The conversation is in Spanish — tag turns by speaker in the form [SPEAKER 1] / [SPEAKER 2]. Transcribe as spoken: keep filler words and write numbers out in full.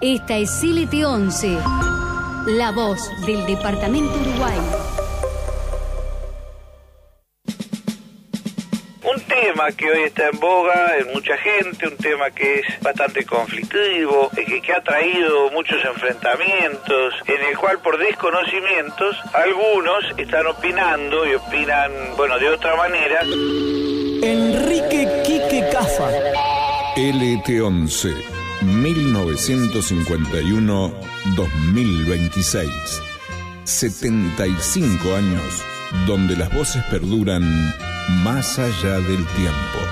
[SPEAKER 1] Esta es C L T once, la voz del Departamento Uruguay.
[SPEAKER 2] Un tema que hoy está en boga en mucha gente, un tema que es bastante conflictivo, que, que ha traído muchos enfrentamientos, en el cual por desconocimientos algunos están opinando y opinan, bueno, de otra manera.
[SPEAKER 3] Enrique Quique Cafa.
[SPEAKER 4] L T once, mil novecientos cincuenta y uno a dos mil veintiséis. setenta y cinco años donde las voces perduran más allá del tiempo.